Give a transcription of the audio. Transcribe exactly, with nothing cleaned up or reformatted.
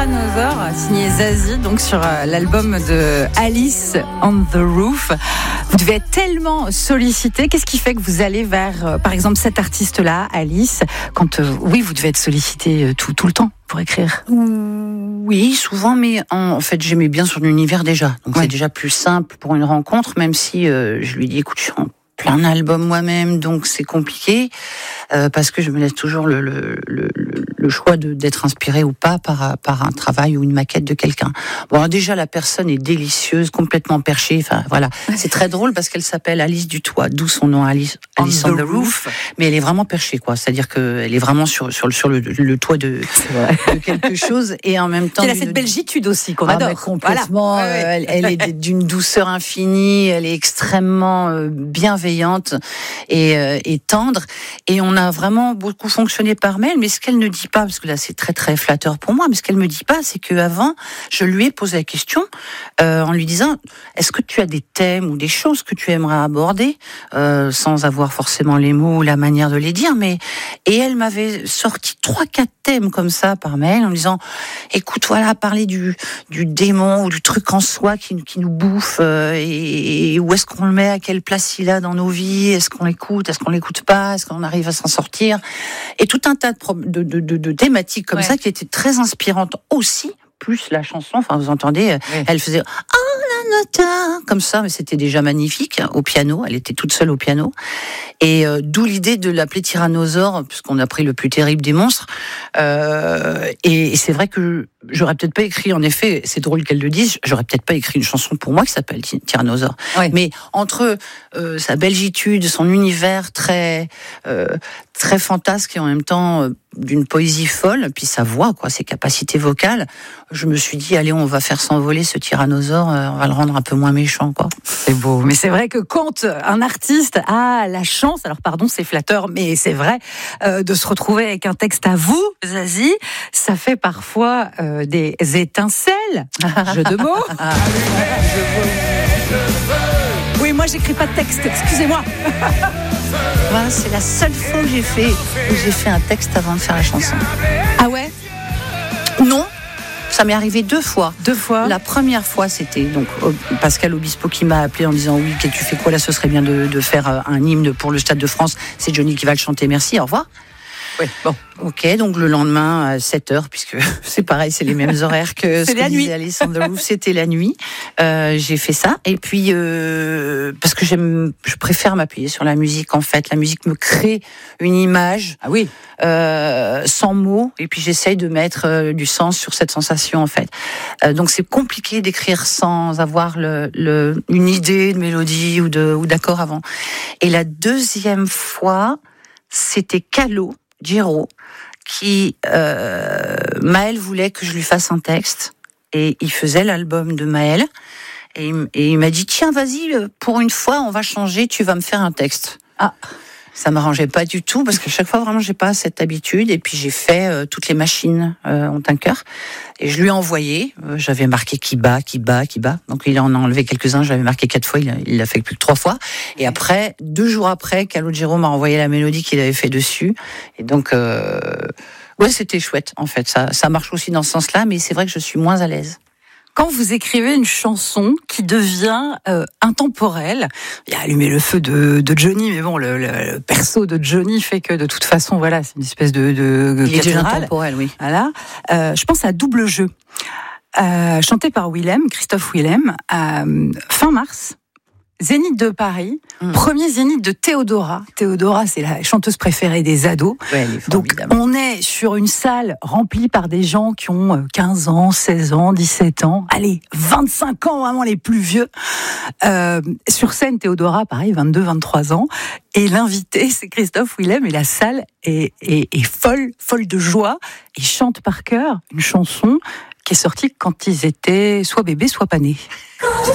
Tyrannosaure, signé Zazie, donc sur l'album de Alice on the Roof. Vous devez être tellement sollicité. Qu'est-ce qui fait que vous allez vers, par exemple, cet artiste-là, Alice, quand, euh, oui, vous devez être sollicité tout, tout le temps pour écrire? Oui, souvent, mais en, en fait, j'aimais bien son univers déjà. Donc ouais. C'est déjà plus simple pour une rencontre, même si euh, je lui dis, écoute, je suis en plein album moi-même, donc c'est compliqué, euh, parce que je me laisse toujours le, le, le, le choix de, d'être inspiré ou pas par, par un travail ou une maquette de quelqu'un. Bon, alors déjà, la personne est délicieuse, complètement perchée, enfin voilà. C'est très drôle parce qu'elle s'appelle Alice Dutoit, d'où son nom, Alice, Alice on, on the, the roof. roof. Mais elle est vraiment perchée, quoi. C'est-à-dire qu'elle est vraiment sur, sur, sur le, le toit de, de quelque chose, et en même temps... Elle a cette belgitude aussi, qu'on ah, adore. Complètement, voilà. euh, elle, elle est d'une douceur infinie, elle est extrêmement euh, bienveillante, et, euh, et tendre, et on a vraiment beaucoup fonctionné par mail. Mais ce qu'elle ne dit pas, parce que là c'est très très flatteur pour moi, mais ce qu'elle me dit pas, c'est qu'avant je lui ai posé la question euh, en lui disant, est-ce que tu as des thèmes ou des choses que tu aimerais aborder, euh, sans avoir forcément les mots ou la manière de les dire, mais et elle m'avait sorti trois quatre thèmes comme ça par mail en me disant, écoute, voilà, parler du du démon ou du truc en soi qui, qui nous bouffe, euh, et, et où est-ce qu'on le met, à quelle place il a dans nos vies, est-ce qu'on l'écoute, est-ce qu'on l'écoute pas, est-ce qu'on arrive à s'en sortir, et tout un tas de, de, de, de, de thématiques comme ouais. ça qui étaient très inspirantes aussi, plus la chanson, enfin vous entendez, ouais. elle faisait oh la nota comme ça, mais c'était déjà magnifique au piano, elle était toute seule au piano, et euh, d'où l'idée de l'appeler Tyrannosaure, puisqu'on a pris le plus terrible des monstres, euh, et, et c'est vrai que j'aurais peut-être pas écrit, en effet, c'est drôle qu'elle le dise, j'aurais peut-être pas écrit une chanson pour moi qui s'appelle Tyrannosaure, ouais. mais entre euh, sa belgitude, son univers très euh, très fantasque et en même temps euh, d'une poésie folle, puis sa voix, quoi, ses capacités vocales, je me suis dit, allez, on va faire s'envoler ce tyrannosaure, euh, on va le rendre un peu moins méchant, quoi. C'est beau. Mais c'est vrai que quand un artiste a la chance, alors pardon, c'est flatteur, mais c'est vrai, euh, de se retrouver avec un texte à vous, Zazie, ça fait parfois euh, des étincelles. Jeu de mots. Oui, moi, j'écris pas de texte, excusez-moi. Voilà, c'est la seule fois que j'ai fait, où j'ai fait un texte avant de faire la chanson. Ah ouais? Non, ça m'est arrivé deux fois. Deux fois. La première fois, c'était donc Pascal Obispo qui m'a appelé en disant oui, tu fais quoi là? Ce serait bien de, de faire un hymne pour le Stade de France. C'est Johnny qui va le chanter. Merci, au revoir. Oui, bon. Ok, donc le lendemain à sept heures, puisque c'est pareil, c'est les mêmes horaires que c'est ce que la disait Alice on the Roof, c'était la nuit. Euh, j'ai fait ça, et puis euh, parce que j'aime, je préfère m'appuyer sur la musique, en fait. La musique me crée une image, ah oui, euh, sans mots, et puis j'essaye de mettre euh, du sens sur cette sensation, en fait. Euh, donc c'est compliqué d'écrire sans avoir le, le, une idée de mélodie ou, de, ou d'accord avant. Et la deuxième fois, c'était Calo Giro, qui euh, Maël voulait que je lui fasse un texte, et il faisait l'album de Maël, et, et il m'a dit tiens, vas-y, pour une fois on va changer, tu vas me faire un texte. Ah, ça m'arrangeait pas du tout, parce que chaque fois vraiment j'ai pas cette habitude, et puis j'ai fait euh, toutes les machines euh, ont un cœur, et je lui ai envoyé, euh, j'avais marqué qui bat, qui bat, qui bat, donc il en a enlevé quelques-uns, j'avais marqué quatre fois, il, a, il l'a fait plus que trois fois, et après, deux jours après, Calogero m'a envoyé la mélodie qu'il avait fait dessus, et donc euh, ouais, c'était chouette, en fait, ça, ça marche aussi dans ce sens-là, mais c'est vrai que je suis moins à l'aise. Quand vous écrivez une chanson qui devient euh, intemporelle, il y a Allumer le feu de, de Johnny, mais bon, le, le, le perso de Johnny fait que de toute façon, voilà, c'est une espèce de, de il est déjà intemporel, oui. Voilà. Euh, je pense à Double Jeu, euh, chanté par Willem, Christophe Willem, euh, fin mars. Zénith de Paris, mmh. premier Zénith de Théodora. Théodora, c'est la chanteuse préférée des ados. Ouais, donc, on est sur une salle remplie par des gens qui ont quinze ans, seize ans, dix-sept ans. Allez, vingt-cinq ans, vraiment les plus vieux. Euh, sur scène, Théodora, pareil, vingt-deux, vingt-trois ans. Et l'invité, c'est Christophe Willem, et la salle est, est, est folle, folle de joie. Ils chantent par cœur une chanson qui est sortie quand ils étaient soit bébés, soit pas nés. Quand je